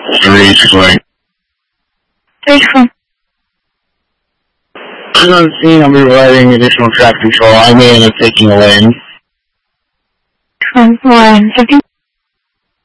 320. 320. I'm on scene. I'll be providing additional traffic control. I may end up taking a lane. 150.